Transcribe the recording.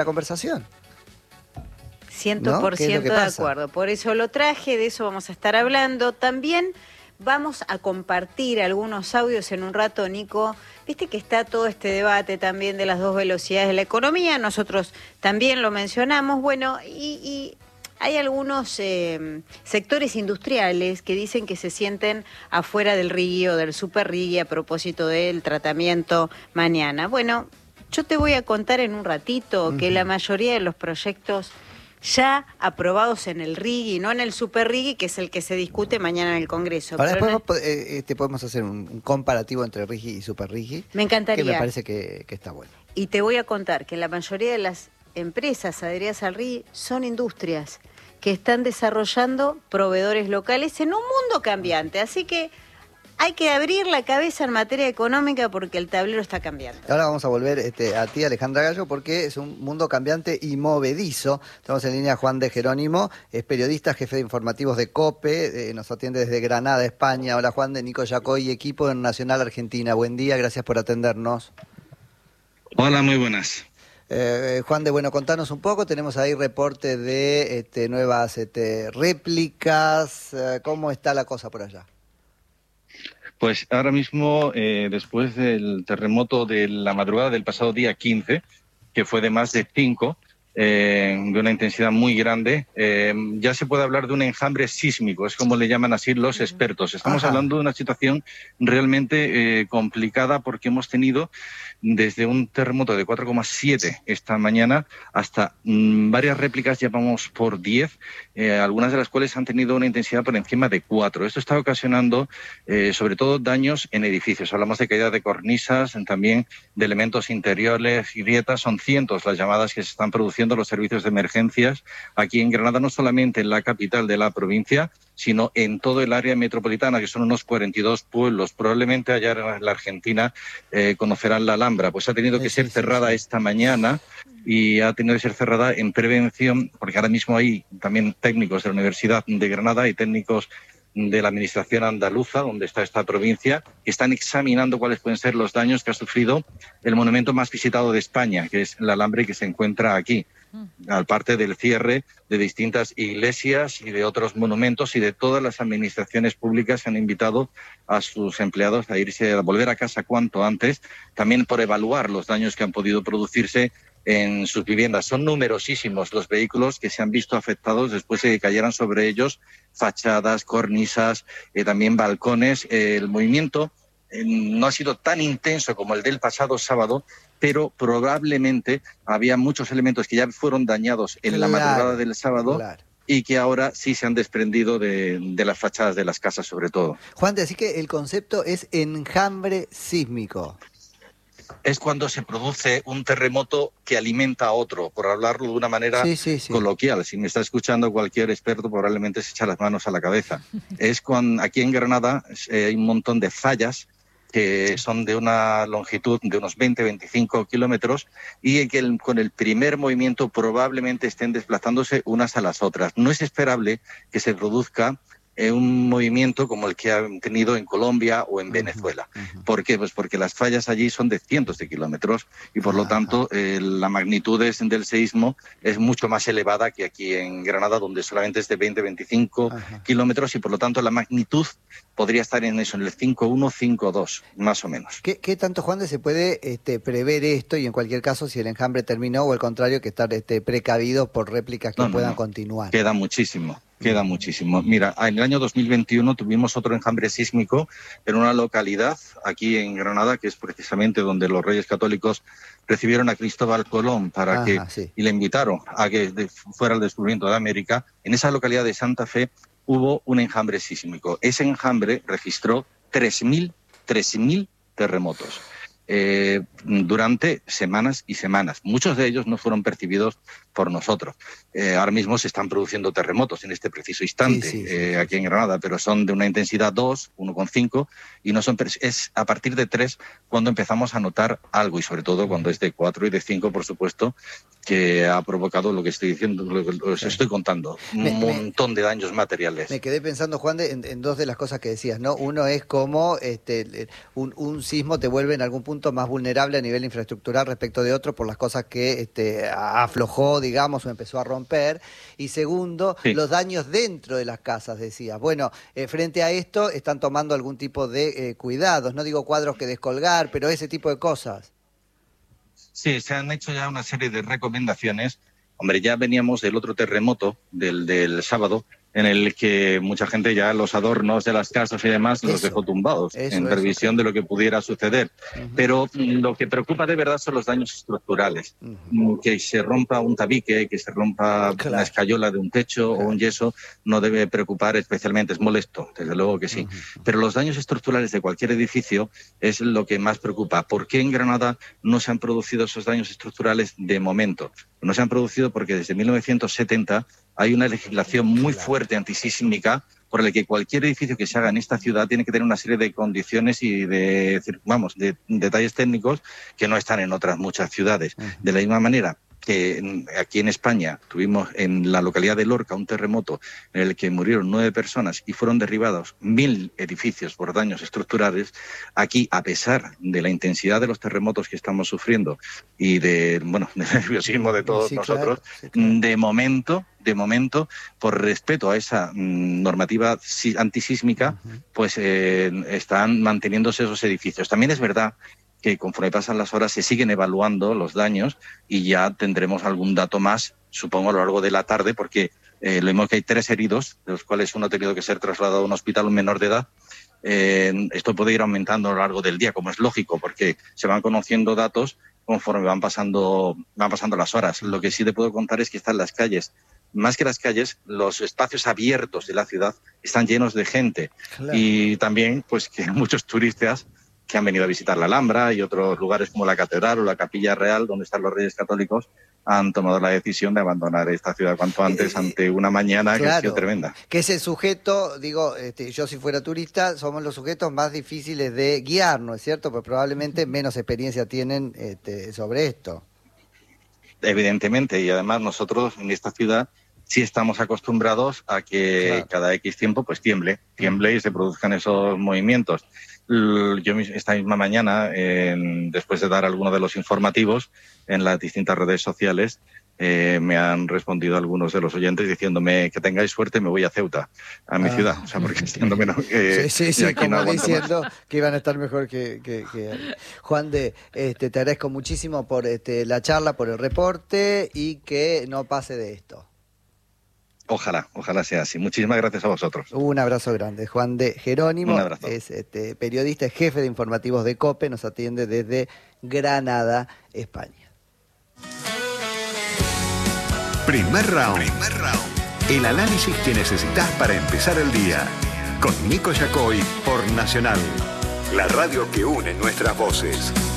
la conversación. 100% de acuerdo. Por eso lo traje, de eso vamos a estar hablando. También vamos a compartir algunos audios en un rato, Nico. Viste que está todo este debate también de las dos velocidades de la economía. Nosotros también lo mencionamos. Bueno, y hay algunos sectores industriales que dicen que se sienten afuera del RIGI o del super RIGI a propósito del tratamiento mañana. Bueno, yo te voy a contar en un ratito que la mayoría de los proyectos ya aprobados en el RIGI, no en el Super RIGI, que es el que se discute mañana en el Congreso. Ahora después podemos hacer un comparativo entre RIGI y Super RIGI. Me encantaría. Que me parece que está bueno. Y te voy a contar que la mayoría de las empresas adheridas al RIGI son industrias que están desarrollando proveedores locales en un mundo cambiante. Así que hay que abrir la cabeza en materia económica porque el tablero está cambiando. Ahora vamos a volver a ti, Alejandra Gallo, porque es un mundo cambiante y movedizo. Estamos en línea Juan de Jerónimo, es periodista, jefe de informativos de COPE, nos atiende desde Granada, España. Hola Juan, de Nico Yacoy, equipo en Nacional Argentina. Buen día, gracias por atendernos. Hola, muy buenas. Juan, bueno, contanos un poco, tenemos ahí reporte de nuevas réplicas, ¿cómo está la cosa por allá? Pues ahora mismo, después del terremoto de la madrugada del pasado día 15, que fue de más de 5, de una intensidad muy grande, ya se puede hablar de un enjambre sísmico, es como le llaman así los expertos. Estamos hablando de una situación realmente complicada porque hemos tenido desde un terremoto de 4,7 esta mañana hasta varias réplicas, ya vamos por 10, algunas de las cuales han tenido una intensidad por encima de 4. Esto está ocasionando sobre todo daños en edificios. Hablamos de caída de cornisas, también de elementos interiores y grietas. Son cientos las llamadas que se están produciendo los servicios de emergencias aquí en Granada, no solamente en la capital de la provincia, sino en todo el área metropolitana, que son unos 42 pueblos. Probablemente allá en la Argentina conocerán la Alhambra. Pues ha tenido que ser cerrada esta mañana y ha tenido que ser cerrada en prevención, porque ahora mismo hay también técnicos de la Universidad de Granada y técnicos de la Administración andaluza, donde está esta provincia, que están examinando cuáles pueden ser los daños que ha sufrido el monumento más visitado de España, que es la Alhambra, y que se encuentra aquí, aparte del cierre de distintas iglesias y de otros monumentos, y de todas las administraciones públicas que han invitado a sus empleados a irse, a volver a casa cuanto antes, también por evaluar los daños que han podido producirse en sus viviendas. Son numerosísimos los vehículos que se han visto afectados después de que cayeran sobre ellos fachadas, cornisas, también balcones. El movimiento no ha sido tan intenso como el del pasado sábado, pero probablemente había muchos elementos que ya fueron dañados en la madrugada del sábado y que ahora sí se han desprendido de las fachadas de las casas, sobre todo. Juan, te decís que el concepto es enjambre sísmico. Es cuando se produce un terremoto que alimenta a otro, por hablarlo de una manera coloquial. Si me está escuchando cualquier experto, probablemente se echa las manos a la cabeza. Es cuando aquí en Granada hay un montón de fallas que son de una longitud de unos 20-25 kilómetros y que con el primer movimiento probablemente estén desplazándose unas a las otras. No es esperable que se produzca un movimiento como el que han tenido en Colombia o en Venezuela. ¿Por qué? Pues porque las fallas allí son de cientos de kilómetros y por lo tanto la magnitud del seísmo es mucho más elevada que aquí en Granada, donde solamente es de 20-25 kilómetros y por lo tanto la magnitud podría estar en eso, en el 5,1, 5,2, más o menos. ¿Qué tanto, Juan, se puede prever esto y en cualquier caso si el enjambre terminó o al contrario que estar precavidos por réplicas que puedan continuar? Queda muchísimo. Queda muchísimo. Mira, en el año 2021 tuvimos otro enjambre sísmico en una localidad aquí en Granada, que es precisamente donde los Reyes Católicos recibieron a Cristóbal Colón y le invitaron a que fuera el descubrimiento de América. En esa localidad de Santa Fe hubo un enjambre sísmico. Ese enjambre registró 3.000 terremotos durante semanas y semanas. Muchos de ellos no fueron percibidos por nosotros. Ahora mismo se están produciendo terremotos en este preciso instante aquí en Granada, pero son de una intensidad 2, 1,5 y no son es a partir de 3 cuando empezamos a notar algo y sobre todo cuando es de 4 y de 5, por supuesto, que ha provocado lo que estoy diciendo, lo que os estoy contando, un montón de daños materiales. Me quedé pensando, Juan, en dos de las cosas que decías, ¿no? Uno es cómo un sismo te vuelve en algún punto punto más vulnerable a nivel infraestructural respecto de otro por las cosas que aflojó, digamos, o empezó a romper. Y segundo, Sí. los daños dentro de las casas, decías. Bueno, frente a esto están tomando algún tipo de cuidados, no digo cuadros que descolgar, pero ese tipo de cosas. Sí, se han hecho ya una serie de recomendaciones. Hombre, ya veníamos del otro terremoto, del sábado, en el que mucha gente ya los adornos de las casas y demás los dejó tumbados en previsión de lo que pudiera suceder. Pero lo que preocupa de verdad son los daños estructurales. Que se rompa un tabique, que se rompa una escayola de un techo o un yeso, no debe preocupar especialmente. Es molesto, desde luego que sí. Pero los daños estructurales de cualquier edificio es lo que más preocupa. ¿Por qué en Granada no se han producido esos daños estructurales de momento? No se han producido porque desde 1970 hay una legislación muy fuerte antisísmica por la que cualquier edificio que se haga en esta ciudad tiene que tener una serie de condiciones y de detalles técnicos que no están en otras muchas ciudades. De la misma manera que aquí en España tuvimos en la localidad de Lorca un terremoto en el que murieron 9 personas y fueron derribados 1000 edificios por daños estructurales. Aquí, a pesar de la intensidad de los terremotos que estamos sufriendo y del nerviosismo de todos nosotros, de momento, por respeto a esa normativa antisísmica, pues están manteniéndose esos edificios. También es verdad que conforme pasan las horas se siguen evaluando los daños y ya tendremos algún dato más, supongo, a lo largo de la tarde, porque lo mismo que hay 3 heridos, de los cuales uno ha tenido que ser trasladado a un hospital, un menor de edad. Esto puede ir aumentando a lo largo del día, como es lógico, porque se van conociendo datos conforme van pasando las horas. Lo que sí te puedo contar es que están las calles. Más que las calles, los espacios abiertos de la ciudad están llenos de gente. Y también pues que muchos turistas que han venido a visitar la Alhambra y otros lugares como la Catedral o la Capilla Real, donde están los Reyes Católicos, han tomado la decisión de abandonar esta ciudad cuanto antes ante una mañana que ha sido tremenda. Que es el sujeto, digo, yo si fuera turista, somos los sujetos más difíciles de guiar, ¿no es cierto? Pues probablemente menos experiencia tienen sobre esto. Evidentemente, y además nosotros en esta ciudad sí estamos acostumbrados a que cada X tiempo pues tiemble y se produzcan esos movimientos. Yo esta misma mañana, después de dar algunos de los informativos en las distintas redes sociales, me han respondido algunos de los oyentes diciéndome que tengáis suerte, me voy a Ceuta, a mi ciudad. O sea, porque siendo menos sí, como no diciendo más. Que iban a estar mejor que Juan te agradezco muchísimo por la charla, por el reporte y que no pase de esto. Ojalá sea así. Muchísimas gracias a vosotros. Un abrazo grande. Juan de Jerónimo es periodista, es jefe de informativos de COPE, nos atiende desde Granada, España. Primer round. El análisis que necesitas para empezar el día. Con Nico Yacoy por Nacional, la radio que une nuestras voces.